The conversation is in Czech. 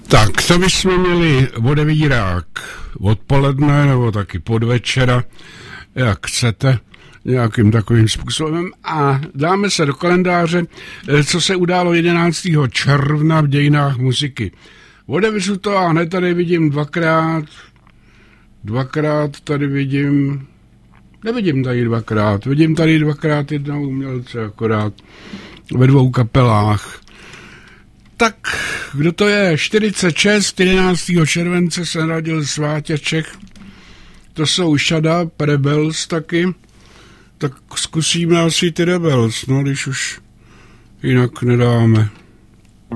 Tak, to bychom měli odevírák odpoledne nebo taky podvečera, jak chcete, nějakým takovým způsobem. A dáme se do kalendáře, co se událo 11. června v dějinách muziky. Odeviřu to a hned tady vidím dvakrát tady vidím, nevidím tady dvakrát, vidím tady dvakrát jednoho umělce akorát ve dvou kapelách. Tak, kdo to je? 46, 11. července se narodil Sváťaček. To jsou Shut Up, Rebels taky. Tak zkusíme asi ty Rebels, no když už jinak nedáme.